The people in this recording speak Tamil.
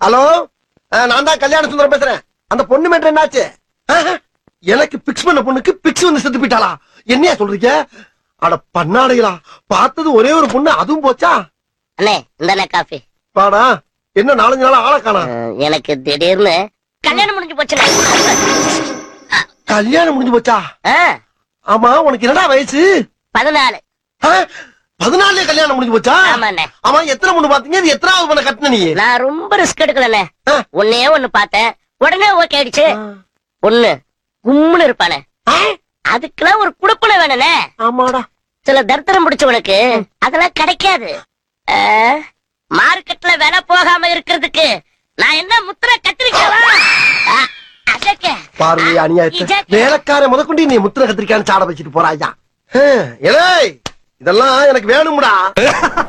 ஹலோ, நான் தான் கல்யாண சுந்தரம் பேசுறேன். அந்த பொண்ணு மேட்டர் என்னாச்சு? எனக்கு பிக்ஸ் பண்ண பொண்ணுக்கு பிக்ஸ் வந்து செத்து போயிட்டாளா? என்னையா சொல்றீங்க? அட பண்ணாடைகளா, பார்த்தது ஒரே ஒரு பொண்ணு, அதுவும் போச்சா? அண்ணே இந்த காஃபி. பாடா, என்ன 4-5 நாளா ஆளை காணோம்? எனக்கு திடீர்னு கல்யாணம் முடிஞ்சு போச்சுண்ணே. கல்யாணம் முடிஞ்சு போச்சா? ஆமா, உனக்கு என்னடா வயசு? 14. 14 கல்யாணம் முடிஞ்சு போச்சா? ஆமாண்ணே. ஆமா, எத்தனை பொண்ணு பாத்தீங்க? இது எத்தனாவது பொண்ணை கட்டின நீ? நான் ரொம்ப ரிஸ்க் எடுக்கலண்ணே. ஒன்னே ஒண்ணு பார்த்தேன், உடனே ஓகே ஆயிடுச்சு. பொண்ணு கும்முன்னு இருப்பானே, அதுக்கெல்லாம் ஒரு குடுப்பனை வேணுண்ணே. ஆமாடா. சில தரித்திரம் முடிச்சவனுக்கு அதெல்லாம் கிடைக்காது. மார்க்கெட்ல விலை போகாம இருக்கிறதுக்கு நான் என்ன முத்திரை கத்திரிக்கவா? பார்வை அநியாயத்தை வேலைக்கார முதற்கொண்டு நீ முத்திர கத்திரிக்கான்னு சாட வச்சுட்டு போறாயா? இதெல்லாம் எனக்கு வேணும்டா.